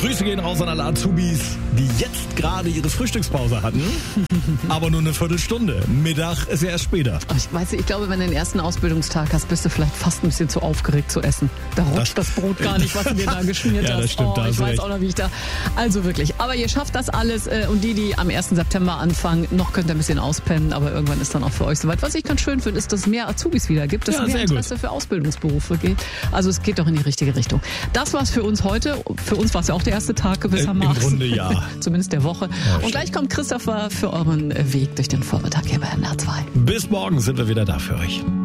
Grüße gehen raus an alle Azubis, die jetzt gerade ihre Frühstückspause hatten, aber nur eine Viertelstunde. Mittag ist ja erst später. Ich glaube, wenn du den ersten Ausbildungstag hast, bist du vielleicht fast ein bisschen zu aufgeregt zu essen. Da rutscht das Brot gar nicht, was du dir da geschmiert hast. Ja, das stimmt, ich weiß auch noch, wie ich da... Also wirklich, aber ihr schafft das alles und die am 1. September anfangen, noch könnt ihr ein bisschen auspennen, aber irgendwann ist dann auch für euch soweit. Was ich ganz schön finde, ist, dass es mehr Azubis wieder gibt, dass mehr Interesse für Ausbildungsberufe geht. Also es geht doch in die richtige Richtung. Das war's für uns heute. Für uns war es ja auch der erste Tag gewissermaßen. Im Grunde ja. Zumindest der Woche. Ja, und gleich kommt Christopher für euren Weg durch den Vormittag hier bei NDR 2. Bis morgen sind wir wieder da für euch.